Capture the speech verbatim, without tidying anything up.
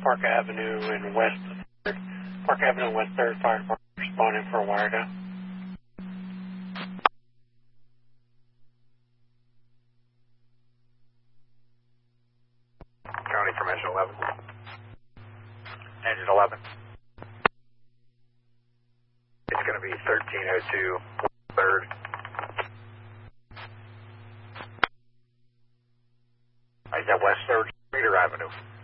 Park Avenue and West third. Park Avenue and West third Fire Department responding for a wire down. County from engine eleven. Engine eleven. It's going to be thirteen oh two, third. Is that West third Street or Avenue?